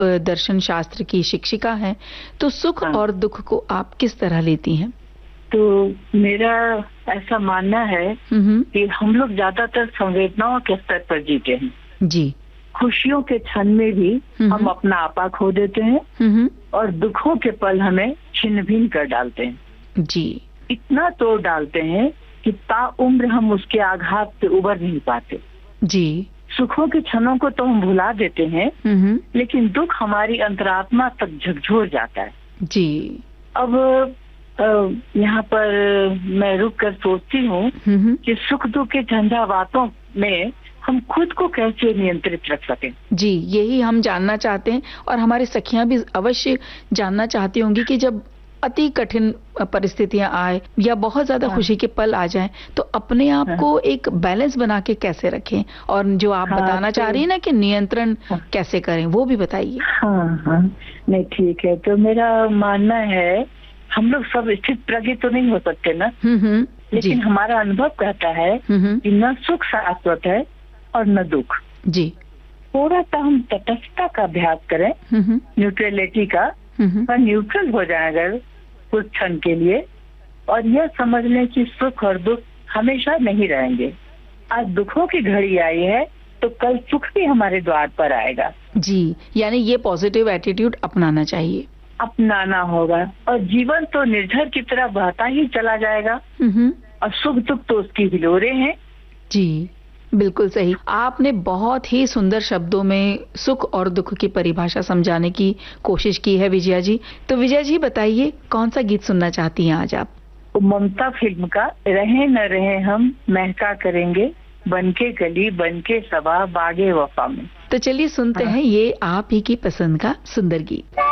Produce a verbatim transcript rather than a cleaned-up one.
दर्शन शास्त्र की शिक्षिका हैं, तो सुख हाँ। और दुख को आप किस तरह लेती हैं? तो मेरा ऐसा मानना है हम्म। कि हम लोग ज्यादातर संवेदनाओं के स्तर पर जीते हैं। जी। खुशियों के क्षण में भी हम अपना आपा खो देते हैं हम्म। और दुखों के पल हमें छिन्न भिन्न कर डालते हैं। जी। इतना तोड़ डालते हैं कि ताउम्र हम उसके आघात से उबर नहीं पाते। जी। सुखों के क्षणों को तो हम भुला देते हैं, हम्म। लेकिन दुख हमारी अंतरात्मा तक झकझोर जाता है। जी। अब अ, यहाँ पर मैं रुक कर सोचती हूँ हम्म। कि सुख दुख के झंझावातों में हम खुद को कैसे नियंत्रित रख सकें। जी, यही हम जानना चाहते हैं और हमारे सखियां भी अवश्य जानना चाहती होंगी कि जब अति कठिन परिस्थितियां आए या बहुत ज्यादा हाँ। खुशी के पल आ जाएं, तो अपने आप हाँ। को एक बैलेंस बना के कैसे रखें, और जो आप हाँ, बताना तो, चाह रही हैं ना कि नियंत्रण हाँ। कैसे करें, वो भी बताइए। हाँ हाँ नहीं, ठीक है। तो मेरा मानना है हम लोग सब स्थित प्रज्ञ तो नहीं हो सकते ना, हम्म। लेकिन हमारा अनुभव कहता है हम्म। कि न सुख शाश्वत है और न दुख। जी। थोड़ा सा हम तटस्थता का अभ्यास करें, हम्म। न्यूट्रलिटी का, हम्म। और न्यूट्रल हो जाए अगर कुछ क्षण के लिए, और यह समझ लें कि सुख और दुख हमेशा नहीं रहेंगे। आज दुखों की घड़ी आई है तो कल सुख भी हमारे द्वार पर आएगा। जी, यानी ये पॉजिटिव एटीट्यूड अपनाना चाहिए, अपनाना होगा, और जीवन तो निर्झर की तरह बहता ही चला जाएगा, हम्म। और सुख दुख तो उसकी हिलोरें हैं। जी, बिल्कुल सही। आपने बहुत ही सुंदर शब्दों में सुख और दुख की परिभाषा समझाने की कोशिश की है विजया जी। तो विजया जी बताइए, कौन सा गीत सुनना चाहती हैं आज आप? ममता फिल्म का रहे न रहे हम महका करेंगे, बनके गली बनके सभा बागे वफा में। तो चलिए सुनते हाँ। हैं ये आप ही की पसंद का सुंदर गीत।